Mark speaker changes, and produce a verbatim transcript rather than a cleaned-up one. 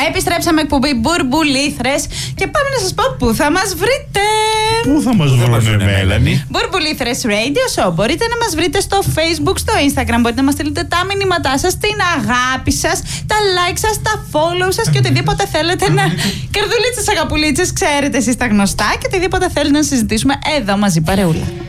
Speaker 1: Επιστρέψαμε εκπομπή Μπουρμπουλήθρες και πάμε να σας πω πού θα μας βρείτε.
Speaker 2: Πού θα μας βρουν, Μέλανη?
Speaker 1: Μπουρμπουλήθρες Radio Show. Μπορείτε να μας βρείτε στο Facebook, στο Instagram. Μπορείτε να μας στείλετε τα μηνύματά σας, την αγάπη σας, τα like σας, τα follow σας και οτιδήποτε θέλετε να. Καρδουλίτσες, αγαπουλίτσες, ξέρετε εσείς τα γνωστά και οτιδήποτε θέλετε να συζητήσουμε εδώ μαζί παρεούλα.